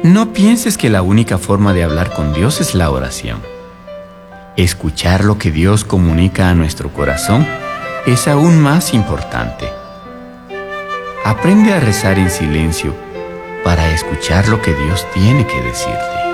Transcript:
No pienses que la única forma de hablar con Dios es la oración. Escuchar lo que Dios comunica a nuestro corazón es aún más importante. Aprende a rezar en silencio para escuchar lo que Dios tiene que decirte.